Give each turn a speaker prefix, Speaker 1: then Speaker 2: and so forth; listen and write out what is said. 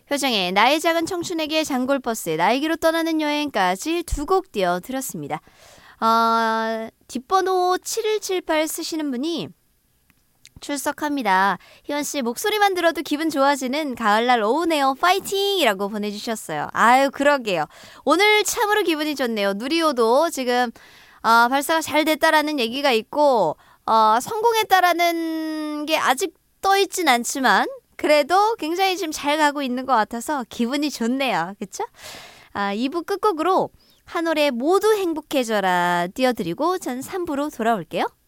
Speaker 1: 효정의 나의 작은 청춘에게 장골버스의 나에게로 떠나는 여행까지 두 곡 띄워드렸습니다. 뒷번호 7178 쓰시는 분이 출석합니다. 희원씨 목소리만 들어도 기분 좋아지는 가을날 오후네요. 파이팅! 이라고 보내주셨어요. 아유 그러게요. 오늘 참으로 기분이 좋네요. 누리호도 지금 발사가 잘 됐다라는 얘기가 있고 성공했다라는 게 아직 떠있진 않지만 그래도 굉장히 지금 잘 가고 있는 것 같아서 기분이 좋네요. 그쵸? 2부 끝곡으로 한올의 모두 행복해져라 띄워드리고 전 3부로 돌아올게요.